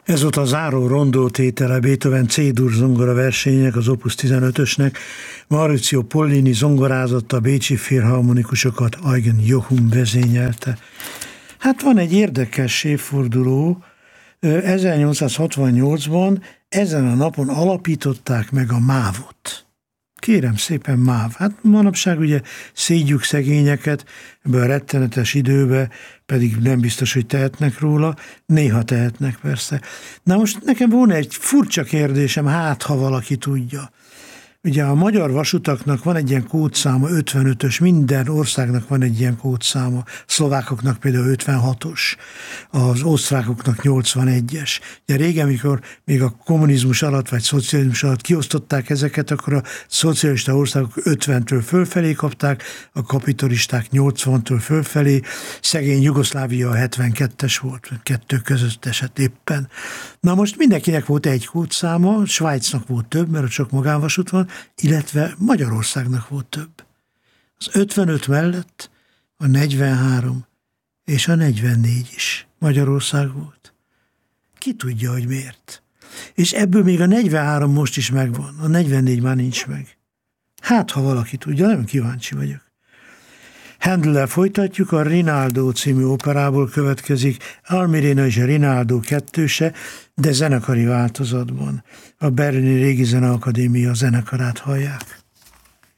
Ez volt a záró rondótétele Beethoven C-dur zongora versenynek, az Opus 15-ösnek. Maurizio Pollini zongorázott, a bécsi filharmonikusokat Eugen Jochum vezényelte. Hát van egy érdekes évforduló, 1868-ban ezen a napon alapították meg a MÁV-ot. Kérem szépen, MÁV. Hát manapság ugye szédjük szegényeket, ebben a rettenetes időben pedig nem biztos, hogy tehetnek róla, néha tehetnek persze. Na most nekem volna egy furcsa kérdésem, hát ha valaki tudja. Ugye a magyar vasutaknak van egy ilyen kódszáma, 55-ös, minden országnak van egy ilyen kódszáma, szlovákoknak például 56-os, az osztrákoknak 81-es. Ugye régen, mikor még a kommunizmus alatt vagy szocializmus alatt kiosztották ezeket, akkor a szocialista országok 50-től fölfelé kapták, a kapitalisták 80-től fölfelé, szegény Jugoszlávia 72-es volt, kettő között esett éppen. Na most mindenkinek volt egy kódszáma, Svájcnak volt több, mert csak magánvasút van, illetve Magyarországnak volt több. Az 55 mellett a 43 és a 44 is Magyarország volt. Ki tudja, hogy miért? És ebből még a 43 most is megvan, a 44 már nincs meg. Hát, ha valaki tudja, nem kíváncsi vagyok. Handellel folytatjuk, a Rinaldo című operából következik Almirena és a Rinaldo kettőse, de zenekari változatban. A Berlini Régi Zeneakadémia zenekarát hallják.